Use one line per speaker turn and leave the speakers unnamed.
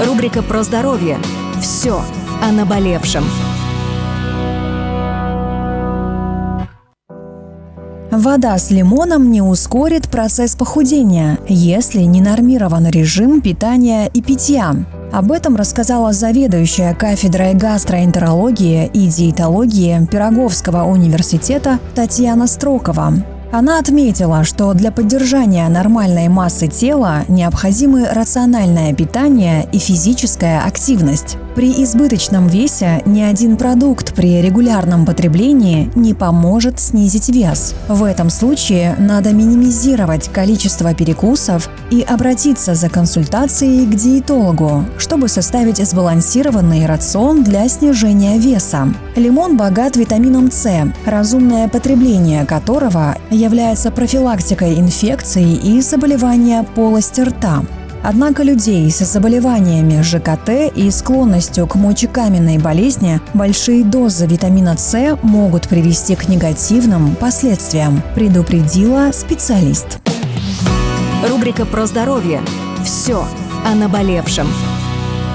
Рубрика про здоровье. Все о наболевшем.
Вода с лимоном не ускорит процесс похудения, если не нормирован режим питания и питья. Об этом рассказала заведующая кафедрой гастроэнтерологии и диетологии Пироговского университета Татьяна Строкова. Она отметила, что для поддержания нормальной массы тела необходимы рациональное питание и физическая активность. При избыточном весе ни один продукт при регулярном потреблении не поможет снизить вес. В этом случае надо минимизировать количество перекусов и обратиться за консультацией к диетологу, чтобы составить сбалансированный рацион для снижения веса. Лимон богат витамином С, разумное потребление которого является профилактикой инфекций и заболевания полости рта. Однако людей с заболеваниями ЖКТ и склонностью к мочекаменной болезни большие дозы витамина С могут привести к негативным последствиям, предупредила специалист.
Рубрика про здоровье. Все о наболевшем.